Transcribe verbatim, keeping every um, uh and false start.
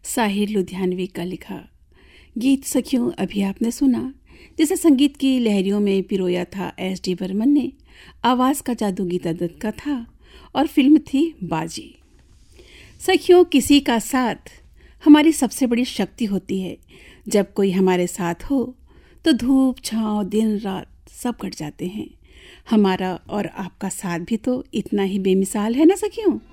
साहिर लुधियानवी का लिखा गीत सखियों अभी आपने सुना, जिसे संगीत की लहरियों में पिरोया था एस डी बर्मन ने। आवाज़ का जादू गीता दत्त का था और फिल्म थी बाजी। सखियों, किसी का साथ हमारी सबसे बड़ी शक्ति होती है। जब कोई हमारे साथ हो तो धूप छाँव दिन रात सब कट जाते हैं। हमारा और आपका साथ भी तो इतना ही बेमिसाल है ना सखियों।